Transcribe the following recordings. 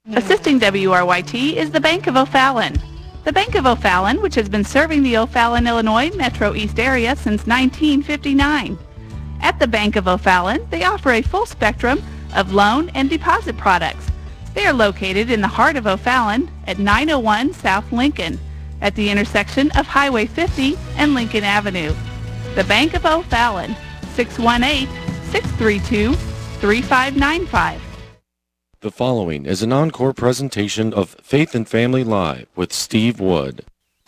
Assisting WRYT is the Bank of O'Fallon. The Bank of O'Fallon, which has been serving the O'Fallon, Illinois Metro East area since 1959. At the Bank of O'Fallon, they offer a full spectrum of loan and deposit products. They are located in the heart of O'Fallon at 901 South Lincoln, at the intersection of Highway 50 and Lincoln Avenue. The Bank of O'Fallon, 618-632-3595. The following is an encore presentation of Faith and Family Live with Steve Wood.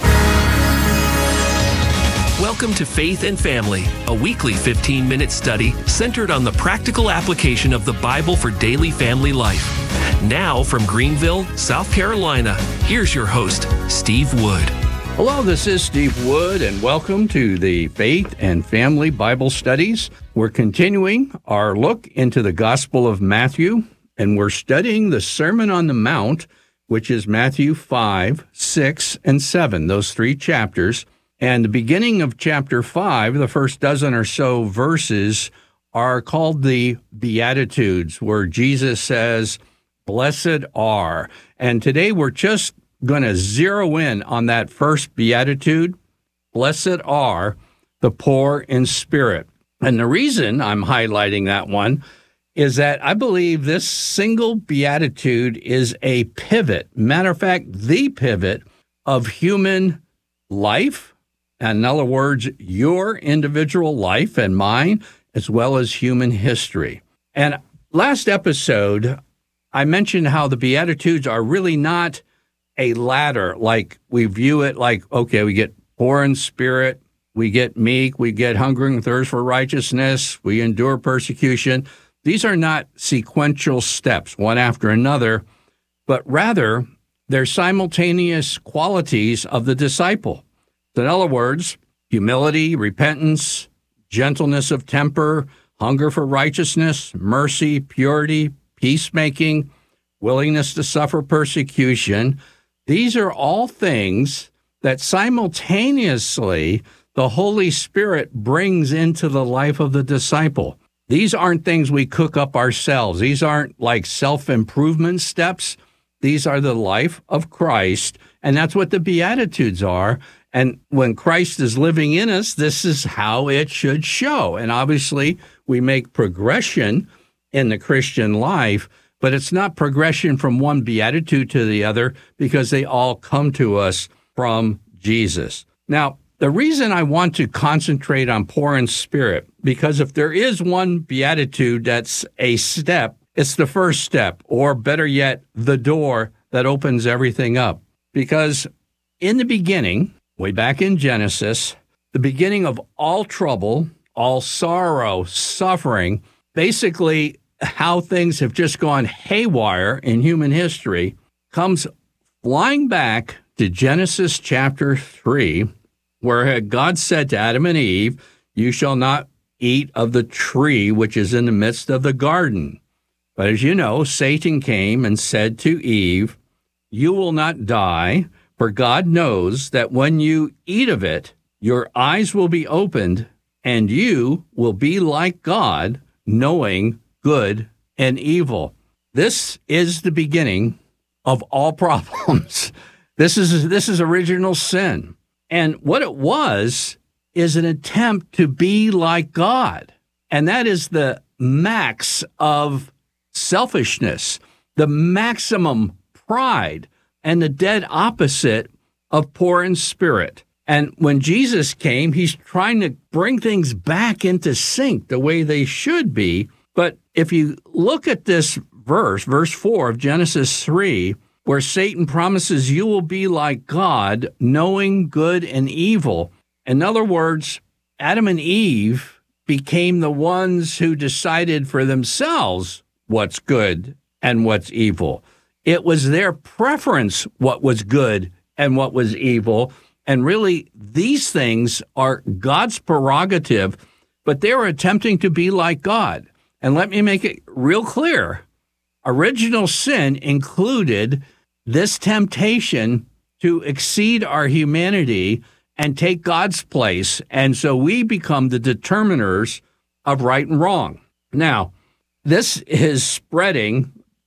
Welcome to Faith and Family, a weekly 15-minute study centered on the practical application of the Bible for daily family life. Now from Greenville, South Carolina, here's your host, Steve Wood. Hello, this is Steve Wood, and welcome to the Faith and Family Bible Studies. We're continuing our look into the Gospel of Matthew, and we're studying the Sermon on the Mount, which is Matthew 5, 6, and 7, those three chapters. And the beginning of chapter 5, the first dozen or so verses, are called the Beatitudes, where Jesus says, "Blessed are." And today we're just going to zero in on that first beatitude. Blessed are the poor in spirit. And the reason I'm highlighting that one is that I believe this single beatitude is a pivot. Matter of fact, the pivot of human life. In other words, your individual life and mine, as well as human history. And last episode, I mentioned how the Beatitudes are really not a ladder, like we view it like, okay, we get poor in spirit, we get meek, we get hungering and thirst for righteousness, we endure persecution. These are not sequential steps, one after another, but rather they're simultaneous qualities of the disciple. In other words, humility, repentance, gentleness of temper, hunger for righteousness, mercy, purity, peacemaking, willingness to suffer persecution. These are all things that simultaneously the Holy Spirit brings into the life of the disciple. These aren't things we cook up ourselves. These aren't like self-improvement steps. These are the life of Christ, and that's what the Beatitudes are. And when Christ is living in us, this is how it should show. And obviously, we make progression in the Christian life, but it's not progression from one beatitude to the other because they all come to us from Jesus. Now, the reason I want to concentrate on poor in spirit, because if there is one beatitude that's a step, it's the first step, or better yet, the door that opens everything up. Because in the beginning, way back in Genesis, the beginning of all trouble, all sorrow, suffering, basically how things have just gone haywire in human history, comes flying back to Genesis chapter 3, where God said to Adam and Eve, "You shall not eat of the tree which is in the midst of the garden." But as you know, Satan came and said to Eve, "You will not die, for God knows that when you eat of it, your eyes will be opened, and you will be like God, knowing good and evil." This is the beginning of all problems. This is original sin. And what it was is an attempt to be like God. And that is the max of selfishness, the maximum pride, and the dead opposite of poor in spirit. And when Jesus came, he's trying to bring things back into sync the way they should be. But if you look at this verse 4 of Genesis 3, where Satan promises you will be like God, knowing good and evil. In other words, Adam and Eve became the ones who decided for themselves what's good and what's evil. It was their preference what was good and what was evil. And really, these things are God's prerogative, but they were attempting to be like God. And let me make it real clear. Original sin included this temptation to exceed our humanity and take God's place. And so we become the determiners of right and wrong. Now, this is spreading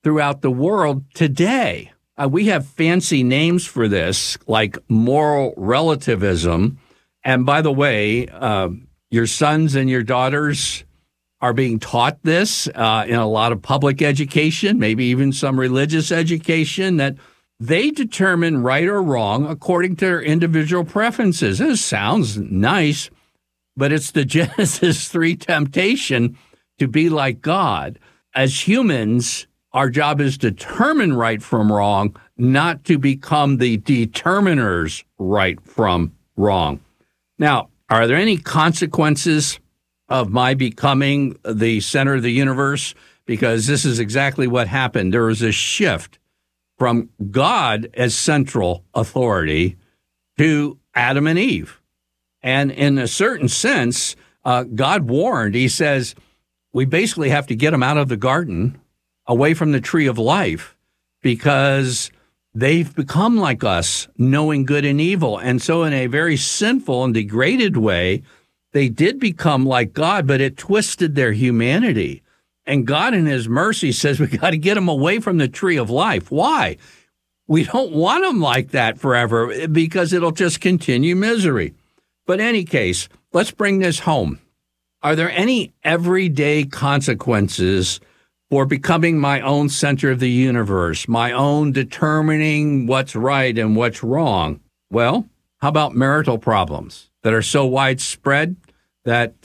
throughout the world today. We have fancy names for this, like moral relativism. And by the way, your sons and your daughters are being taught this in a lot of public education, maybe even some religious education, that they determine right or wrong according to their individual preferences. This sounds nice, but it's the Genesis 3 temptation to be like God. As humans, our job is to determine right from wrong, not to become the determiners right from wrong. Now, are there any consequences of my becoming the center of the universe? Because this is exactly what happened. There was a shift from God as central authority to Adam and Eve. And in a certain sense, God warned. He says, we basically have to get them out of the garden, away from the tree of life, because they've become like us, knowing good and evil. And so in a very sinful and degraded way, they did become like God, but it twisted their humanity. And God in his mercy says, we got to get them away from the tree of life. Why? We don't want them like that forever, because it'll just continue misery. But in any case, let's bring this home. Are there any everyday consequences for becoming my own center of the universe, my own determining what's right and what's wrong? Well, how about marital problems that are so widespread that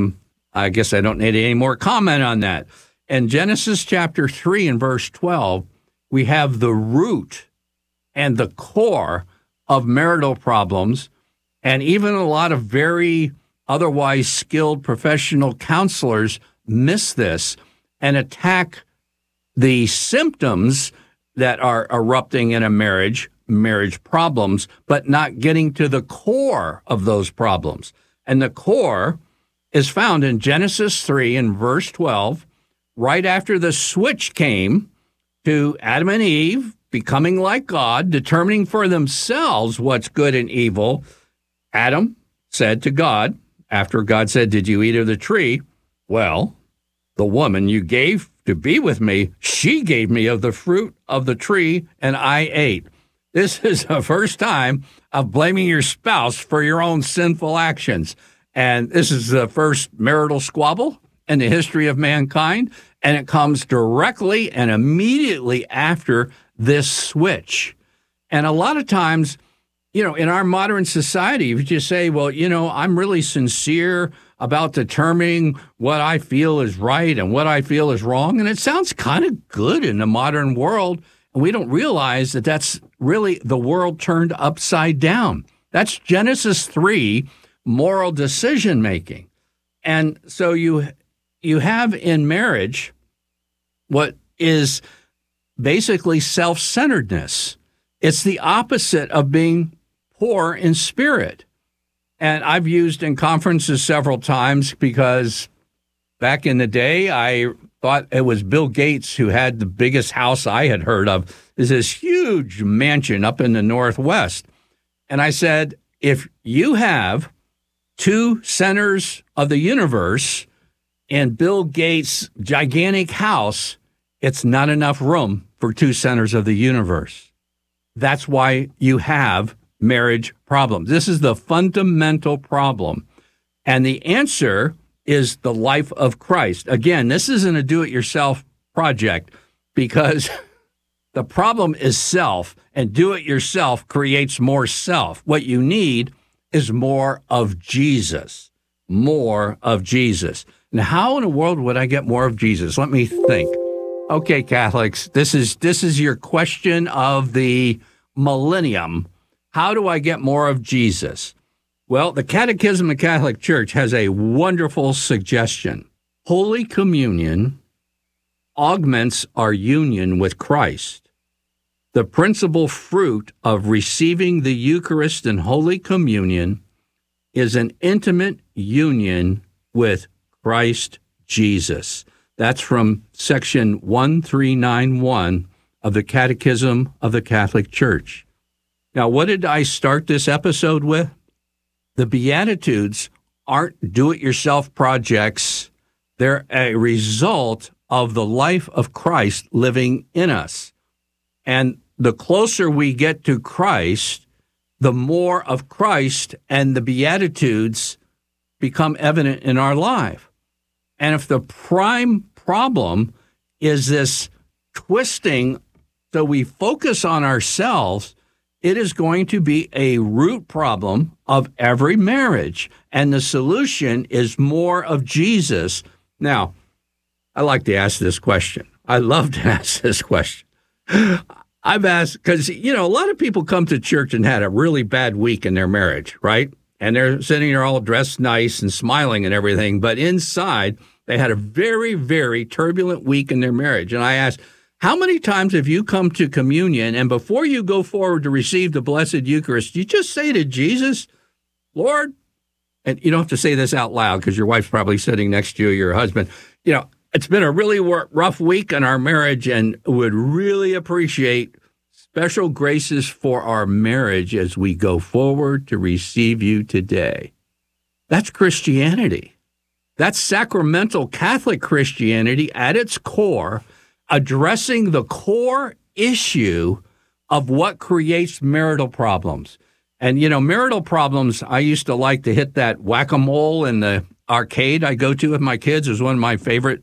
I guess I don't need any more comment on that. In Genesis chapter 3 and verse 12, we have the root and the core of marital problems, and even a lot of very otherwise skilled professional counselors miss this and attack the symptoms that are erupting in a marriage problems, but not getting to the core of those problems. And the core is found in Genesis 3 and verse 12, right after the switch came to Adam and Eve becoming like God, determining for themselves what's good and evil. Adam said to God, after God said, did you eat of the tree? Well, the woman you gave to be with me, she gave me of the fruit of the tree, and I ate. This is the first time of blaming your spouse for your own sinful actions. And this is the first marital squabble in the history of mankind, and it comes directly and immediately after this switch. And a lot of times, in our modern society, if you just say, well, I'm really sincere about determining what I feel is right and what I feel is wrong, and it sounds kind of good in the modern world, and we don't realize that that's really the world turned upside down. That's Genesis 3, moral decision-making. And so you have in marriage what is basically self-centeredness. It's the opposite of being poor in spirit. And I've used in conferences several times because back in the day, I thought it was Bill Gates who had the biggest house I had heard of. Is this huge mansion up in the Northwest. And I said, if you have two centers of the universe in Bill Gates' gigantic house, it's not enough room for two centers of the universe. That's why you have marriage problems. This is the fundamental problem. And the answer is the life of Christ. Again, this isn't a do-it-yourself project because the problem is self, and do-it-yourself creates more self. What you need is more of Jesus. More of Jesus. Now, how in the world would I get more of Jesus? Let me think. Okay, Catholics, this is your question of the millennium. How do I get more of Jesus? Well, the Catechism of the Catholic Church has a wonderful suggestion. Holy Communion augments our union with Christ. The principal fruit of receiving the Eucharist and Holy Communion is an intimate union with Christ Jesus. That's from section 1391 of the Catechism of the Catholic Church. Now, what did I start this episode with? The Beatitudes aren't do-it-yourself projects. They're a result of the life of Christ living in us. And the closer we get to Christ, the more of Christ and the Beatitudes become evident in our life. And if the prime problem is this twisting so we focus on ourselves, it is going to be a root problem of every marriage. And the solution is more of Jesus. Now, I like to ask this question. I love to ask this question. I've asked, because, a lot of people come to church and had a really bad week in their marriage, right? And they're sitting there all dressed nice and smiling and everything. But inside, they had a very, very turbulent week in their marriage. And I asked, how many times have you come to communion and before you go forward to receive the Blessed Eucharist, you just say to Jesus, Lord, and you don't have to say this out loud because your wife's probably sitting next to you, your husband, it's been a really rough week in our marriage and would really appreciate special graces for our marriage as we go forward to receive you today. That's Christianity. That's sacramental Catholic Christianity at its core, addressing the core issue of what creates marital problems. And, marital problems, I used to like to hit that whack-a-mole in the arcade I go to with my kids. Is one of my favorite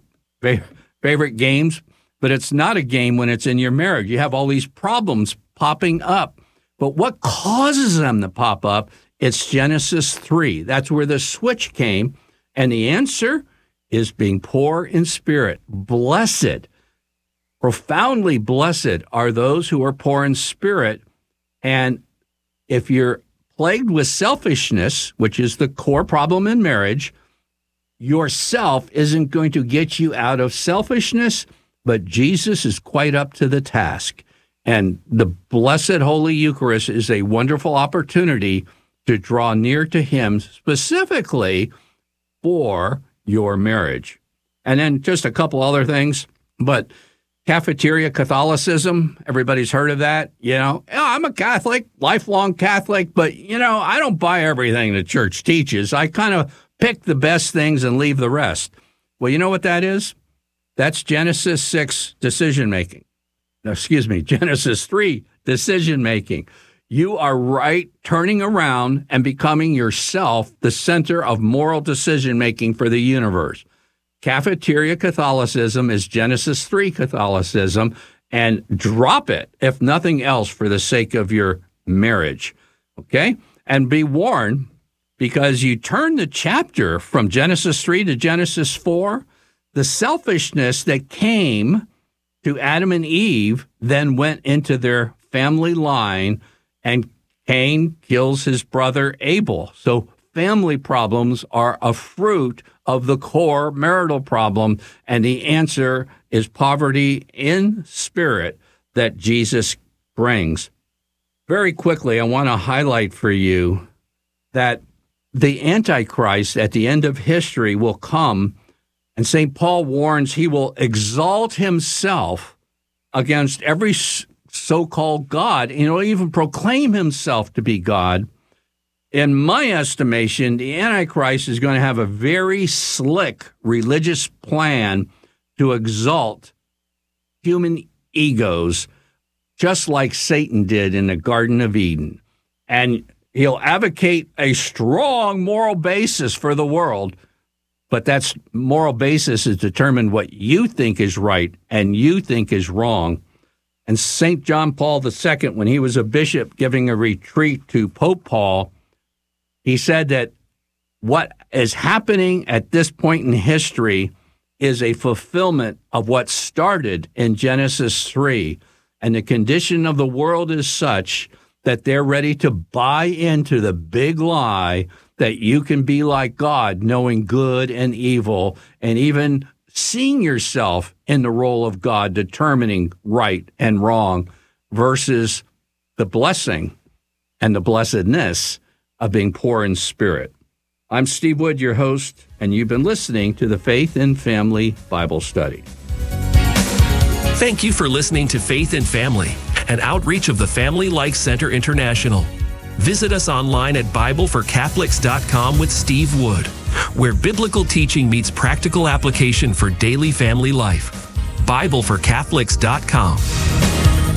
games. But it's not a game when it's in your marriage. You have all these problems popping up. But what causes them to pop up? It's Genesis 3. That's where the switch came. And the answer is being poor in spirit. Blessed, profoundly blessed are those who are poor in spirit. And if you're plagued with selfishness, which is the core problem in marriage, yourself isn't going to get you out of selfishness, but Jesus is quite up to the task. And the Blessed Holy Eucharist is a wonderful opportunity to draw near to him specifically for your marriage. And then just a couple other things, but cafeteria Catholicism, everybody's heard of that. I'm a Catholic, lifelong Catholic, but, I don't buy everything the church teaches. I kind of pick the best things and leave the rest. Well, you know what that is? That's Genesis 6 decision-making. Genesis 3 decision-making. You are turning around and becoming yourself the center of moral decision-making for the universe. Cafeteria Catholicism is Genesis 3 Catholicism, and drop it, if nothing else, for the sake of your marriage, okay? And be warned, because you turn the chapter from Genesis 3 to Genesis 4, the selfishness that came to Adam and Eve then went into their family line, and Cain kills his brother Abel. So family problems are a fruit of the core marital problem, and the answer is poverty in spirit that Jesus brings. Very quickly, I want to highlight for you that the Antichrist at the end of history will come, and St. Paul warns he will exalt himself against every so-called God, and he'll even proclaim himself to be God. In my estimation, the Antichrist is going to have a very slick religious plan to exalt human egos, just like Satan did in the Garden of Eden. And he'll advocate a strong moral basis for the world, but that moral basis is determined what you think is right and you think is wrong. And St. John Paul II, when he was a bishop giving a retreat to Pope Paul, he said that what is happening at this point in history is a fulfillment of what started in Genesis 3. And the condition of the world is such that they're ready to buy into the big lie that you can be like God, knowing good and evil, and even seeing yourself in the role of God, determining right and wrong, versus the blessing and the blessedness of being poor in spirit. I'm Steve Wood, your host, and you've been listening to the Faith and Family Bible Study. Thank you for listening to Faith and Family, an outreach of the Family Life Center International. Visit us online at BibleForCatholics.com with Steve Wood. where biblical teaching meets practical application for daily family life. BibleForCatholics.com.